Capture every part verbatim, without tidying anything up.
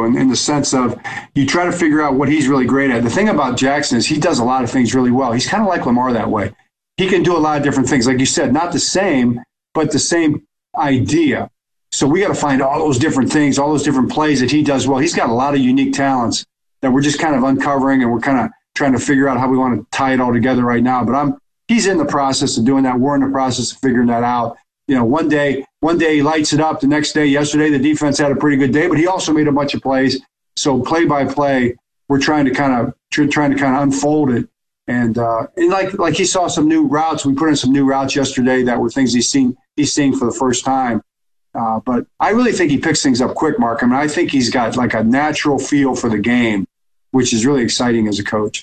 in, in the sense of you try to figure out what he's really great at. The thing about Jackson is he does a lot of things really well. He's kind of like Lamar that way. He can do a lot of different things. Like you said, not the same, but the same idea. So we got to find all those different things, all those different plays that he does well. He's got a lot of unique talents that we're just kind of uncovering, and we're kind of trying to figure out how we want to tie it all together right now. But I'm he's in the process of doing that. We're in the process of figuring that out. You know, one day, one day he lights it up. The next day, yesterday, the defense had a pretty good day, but he also made a bunch of plays. So play by play, we're trying to kind of trying to kind of unfold it. And, uh, and like like he saw some new routes. We put in some new routes yesterday that were things he's seen he's seeing for the first time. Uh, but I really think he picks things up quick, Mark. I mean, I think he's got like a natural feel for the game, which is really exciting as a coach.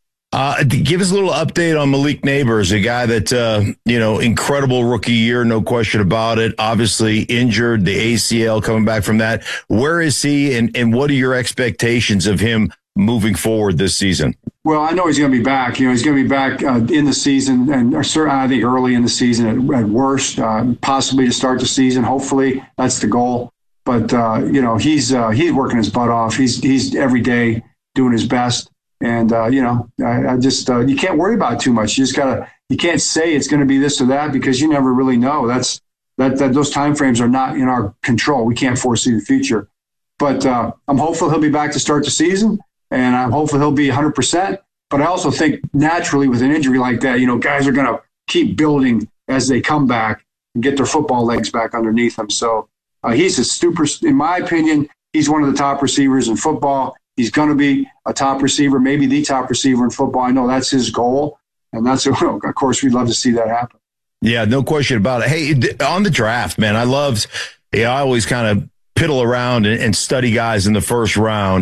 Uh, give us a little update on Malik Neighbors, a guy that, uh, you know, incredible rookie year, no question about it. Obviously injured, the A C L coming back from that. Where is he, and, and what are your expectations of him moving forward this season? Well, I know he's going to be back. You know, he's going to be back uh, in the season, and or certainly I think early in the season at, at worst, uh, possibly to start the season. Hopefully, that's the goal. But uh, you know, he's uh, he's working his butt off. He's he's every day doing his best. And, uh, you know, I, I just, uh, you can't worry about it too much. You just gotta, you can't say it's going to be this or that because you never really know. That's, that, that those timeframes are not in our control. We can't foresee the future. But uh, I'm hopeful he'll be back to start the season, and I'm hopeful he'll be one hundred percent. But I also think naturally with an injury like that, you know, guys are going to keep building as they come back and get their football legs back underneath them. So uh, he's a super, in my opinion, he's one of the top receivers in football. He's going to be a top receiver, maybe the top receiver in football. I know that's his goal, and that's, of course, we'd love to see that happen. Yeah, no question about it. Hey, on the draft, man, I loved, yeah, I always kind of piddle around and, and study guys in the first round.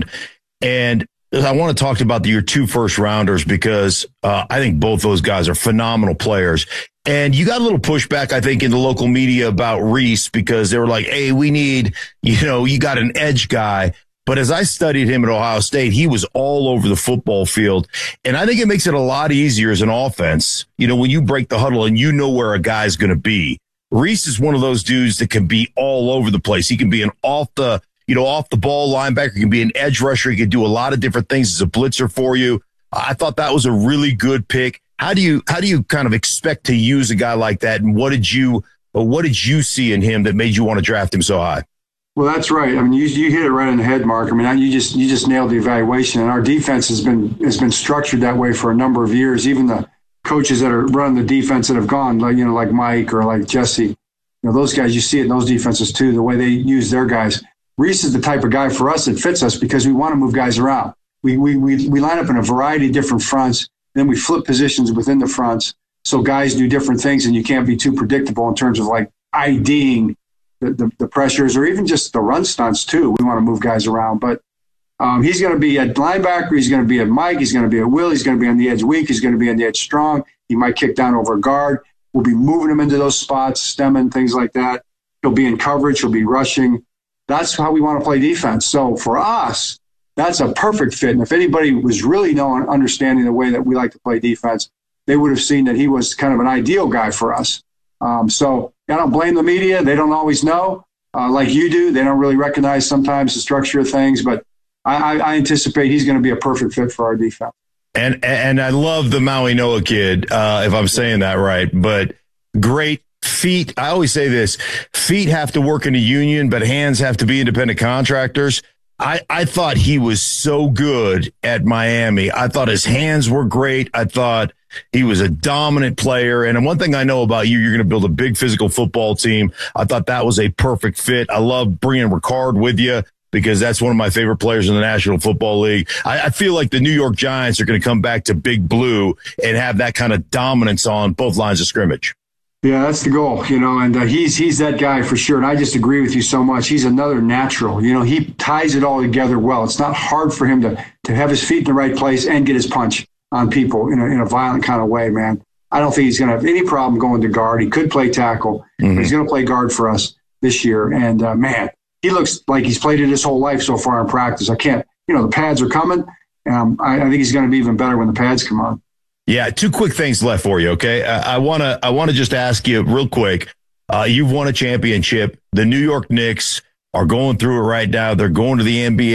And I want to talk about your two first rounders because uh, I think both those guys are phenomenal players. And you got a little pushback, I think, in the local media about Reese because they were like, hey, we need, you know, you got an edge guy. But as I studied him at Ohio State, he was all over the football field. And I think it makes it a lot easier as an offense, you know, when you break the huddle and you know where a guy's going to be. Reese is one of those dudes that can be all over the place. He can be an off the, you know, off the ball linebacker. He can be an edge rusher. He can do a lot of different things as a blitzer for you. I thought that was a really good pick. How do you, how do you kind of expect to use a guy like that? And what did you, what did you see in him that made you want to draft him so high? Well, that's right. I mean, you you hit it right on the head, Mark. I mean, you just you just nailed the evaluation. And our defense has been has been structured that way for a number of years. Even the coaches that are running the defense that have gone, like you know, like Mike or like Jesse, you know, those guys. You see it in those defenses too. The way they use their guys. Reese is the type of guy for us that fits us because we want to move guys around. We we we we line up in a variety of different fronts. Then we flip positions within the fronts, so guys do different things, and you can't be too predictable in terms of like IDing. The, the, the pressures or even just the run stunts too. We want to move guys around, but um, he's going to be at linebacker. He's going to be at Mike. He's going to be at Will. He's going to be on the edge weak. He's going to be on the edge strong. He might kick down over a guard. We'll be moving him into those spots, stemming, things like that. He'll be in coverage. He'll be rushing. That's how we want to play defense. So for us, that's a perfect fit. And if anybody was really knowing, understanding the way that we like to play defense, they would have seen that he was kind of an ideal guy for us. Um, so I don't blame the media. They don't always know, uh, like you do. They don't really recognize sometimes the structure of things, but I, I anticipate he's going to be a perfect fit for our defense. And and I love the Maui Noah kid, uh, if I'm saying that right, but great feet. I always say this, feet have to work in a union, but hands have to be independent contractors. I, I thought he was so good at Miami. I thought his hands were great. I thought he was a dominant player. And one thing I know about you, you're going to build a big physical football team. I thought that was a perfect fit. I love bringing Ricard with you because that's one of my favorite players in the National Football League. I, I feel like the New York Giants are going to come back to Big Blue and have that kind of dominance on both lines of scrimmage. Yeah, that's the goal, you know, and uh, he's he's that guy for sure. And I just agree with you so much. He's another natural. You know, he ties it all together well. It's not hard for him to to have his feet in the right place and get his punch on people in a, in a violent kind of way, man. I don't think he's going to have any problem going to guard. He could play tackle. Mm-hmm. But he's going to play guard for us this year. And, uh, man, he looks like he's played it his whole life so far in practice. I can't, you know, the pads are coming. Um, I, I think he's going to be even better when the pads come on. Yeah, two quick things left for you, okay? I, I want to I want to just ask you real quick. Uh, you've won a championship. The New York Knicks are going through it right now. They're going to the N B A